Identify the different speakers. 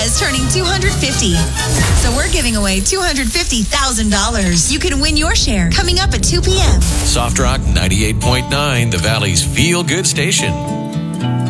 Speaker 1: is turning 250. So we're giving away $250,000. You can win your share coming up at 2 p.m.
Speaker 2: Soft Rock 98.9, the Valley's feel-good station.